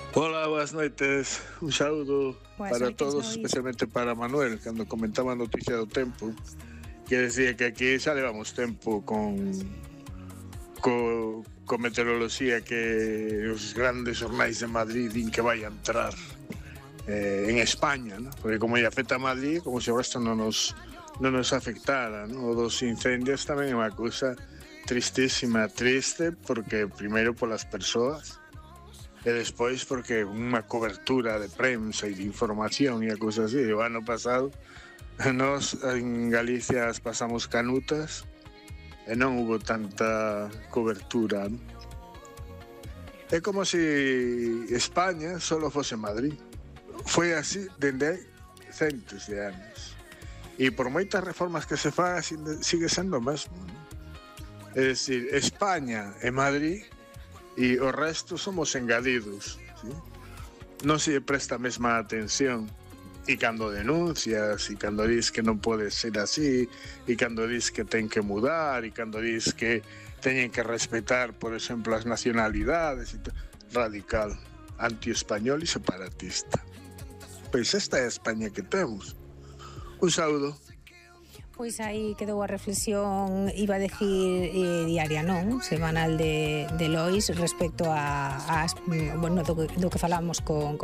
Hola, buenas noites. Un saúdo Boas para noites, todos, Lois. especialmente para Manuel, cando comentaba a noticia do tempo, que decía que aquí xa levamos tempo con meteoroloxía, que os grandes xornais de Madrid din que vai a entrar en España, ¿no? Porque como lle afecta a Madrid, como se o resto non nos afectara, ¿no? O dos incendios tamén é unha cousa tristísima, triste, porque primeiro polas persoas, e despois porque unha cobertura de prensa e de información e a cousa así. O ano pasado nós en Galicia as pasamos canutas e non hubo tanta cobertura, ¿no? É como se España solo fose Madrid. Foi así dende hai centos de anos, e por moitas reformas que se faga sigue sendo o mesmo, ¿no? É dicir, España e Madrid e o resto somos engadidos, ¿sí? Non se presta a mesma atención, e cando denuncias, e cando dis que non pode ser así, e cando dis que ten que mudar, e cando dis que teñen que respetar, por exemplo, as nacionalidades, radical, anti-español e separatista. Pois esta é a España que temos. Un saúdo. Pois aí quedou a reflexión, iba a decir diaria, non? Semanal de Lois respecto a bueno, do que falamos con